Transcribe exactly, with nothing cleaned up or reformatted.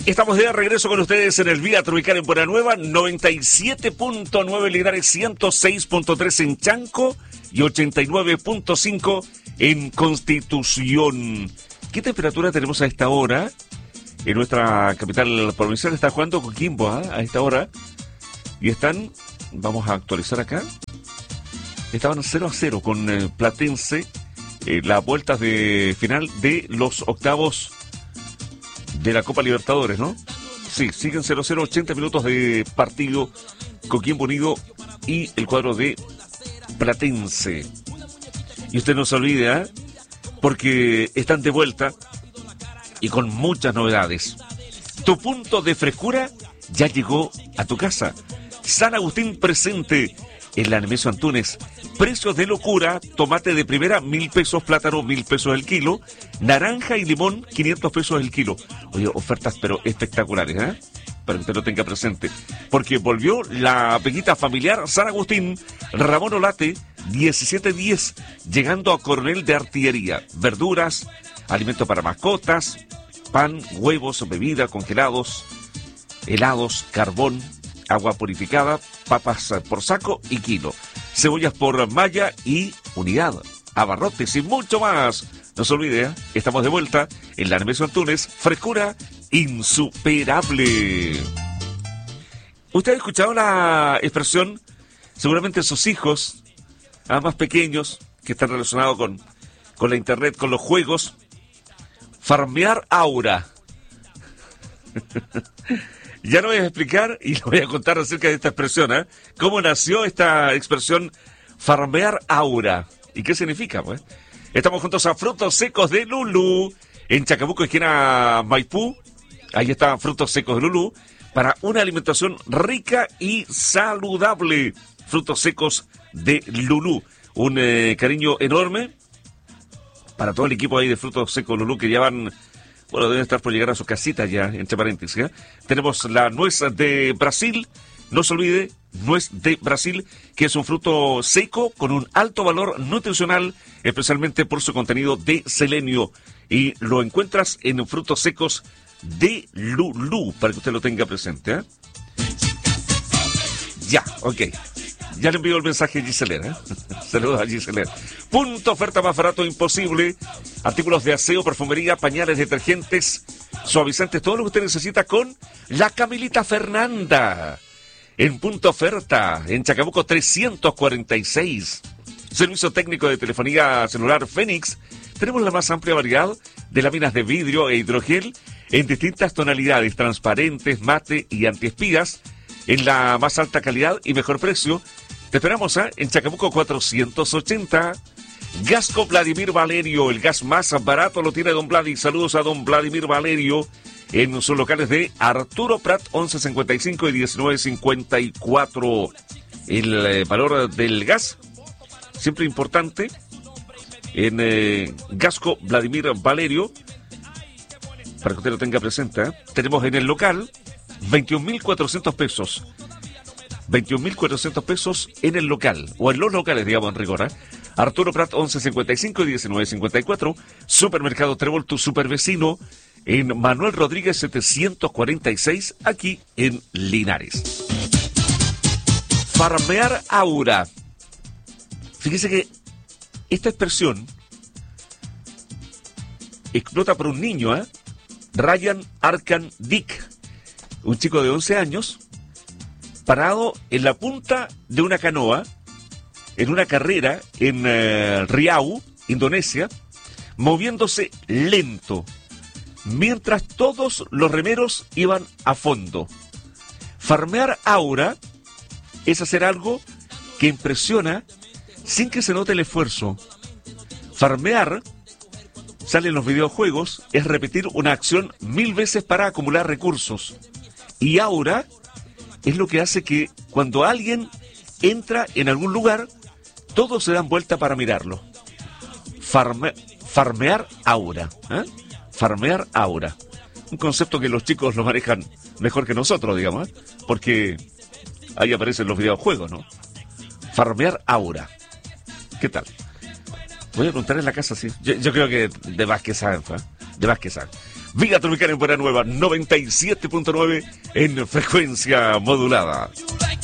Estamos de regreso con ustedes en el Vía Tropical en Buena Nueva, noventa y siete punto nueve Linares, ciento seis punto tres en Chanco y ochenta y nueve punto cinco en Constitución. ¿Qué temperatura tenemos a esta hora? En nuestra capital provincial está jugando Coquimbo, ¿eh? A esta hora. Y están, vamos a actualizar acá, estaban cero a cero con eh, Platense, eh, las vueltas de final de los octavos de la Copa Libertadores, ¿no? Sí, siguen cero a cero, ochenta minutos de partido, Coquimbo Unido y el cuadro de Platense. Y usted no se olvide, ¿eh? Porque están de vuelta y con muchas novedades. Tu punto de frescura ya llegó a tu casa. San Agustín presente en la Nemesio Antunes. Precios de locura: tomate de primera, mil pesos, plátano, mil pesos el kilo, naranja y limón, quinientos pesos el kilo. Oye, ofertas pero espectaculares, ¿eh? Para que usted lo tenga presente. Porque volvió la peguita familiar San Agustín, Ramón Olate, diecisiete diez, llegando a Coronel de Artillería. Verduras, alimento para mascotas, pan, huevos, bebida, congelados, helados, carbón, agua purificada, papas por saco y kilo, cebollas por malla y unidad, abarrotes y mucho más. No se olvide, ¿eh? Estamos de vuelta en la Nemesio Antunes, frescura insuperable. ¿Usted ha escuchado la expresión? Seguramente sus hijos, a más pequeños, que están relacionados con, con la internet, con los juegos, farmear aura. Ya lo voy a explicar y lo voy a contar acerca de esta expresión, ¿eh? ¿Cómo nació esta expresión farmear aura? ¿Y qué significa, pues? Estamos juntos a Frutos Secos de Lulú, en Chacabuco, esquina Maipú. Ahí están Frutos Secos de Lulú, para una alimentación rica y saludable. Frutos Secos de Lulú. Un eh, cariño enorme para todo el equipo ahí de Frutos Secos Lulú, que llevan... Bueno, deben estar por llegar a su casita ya, entre paréntesis, ¿eh? Tenemos la nuez de Brasil, no se olvide, nuez de Brasil, que es un fruto seco con un alto valor nutricional, especialmente por su contenido de selenio. Y lo encuentras en Frutos Secos de Lulú, para que usted lo tenga presente, ¿eh? Ya, ok. Ya le envío el mensaje a Gisela, ¿eh? Saludos a Gisela. Punto oferta más barato imposible. Artículos de aseo, perfumería, pañales, detergentes, suavizantes, todo lo que usted necesita con la Camilita Fernanda. En punto oferta, en Chacabuco trescientos cuarenta y seis. Servicio técnico de telefonía celular Fénix. Tenemos la más amplia variedad de láminas de vidrio e hidrogel en distintas tonalidades, transparentes, mate y antiespías, en la más alta calidad y mejor precio. Te esperamos, ¿eh? En Chacabuco cuatrocientos ochenta. Gasco Vladimir Valerio, el gas más barato lo tiene don Vladi. Saludos a don Vladimir Valerio en sus locales de Arturo Prat, once cincuenta y cinco y diecinueve cincuenta y cuatro. El eh, valor del gas, siempre importante, en eh, Gasco Vladimir Valerio, para que usted lo tenga presente, ¿eh? Tenemos en el local veintiún mil cuatrocientos pesos. veintiún mil cuatrocientos pesos en el local, o en los locales, digamos, en rigor, ¿eh? Arturo Prat, once cincuenta y cinco y diecinueve cincuenta y cuatro. Supermercado Trébol, tu supervecino, en Manuel Rodríguez setecientos cuarenta y seis, aquí en Linares. Farmear aura. Fíjese que esta expresión explota por un niño, ¿eh? Ryan Arkan Dick, un chico de once años, parado en la punta de una canoa, en una carrera en eh, Riau, Indonesia, moviéndose lento, mientras todos los remeros iban a fondo. Farmear aura es hacer algo que impresiona sin que se note el esfuerzo. Farmear, sale en los videojuegos, es repetir una acción mil veces para acumular recursos. Y aura es lo que hace que cuando alguien entra en algún lugar, todos se dan vuelta para mirarlo. Farme, farmear aura, ¿eh? Farmear aura. Un concepto que los chicos lo manejan mejor que nosotros, digamos, ¿eh? Porque ahí aparecen los videojuegos, ¿no? Farmear aura. ¿Qué tal? Voy a preguntar en la casa, sí. Yo, yo creo que de más que saben, ¿eh? De más que saben. Vía Tropical en Buena Nueva, noventa y siete punto nueve en frecuencia modulada.